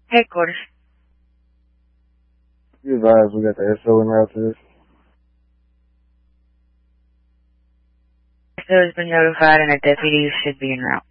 Headquarters. You advise we got the SO en route to this? SO has been notified and a deputy should be en route.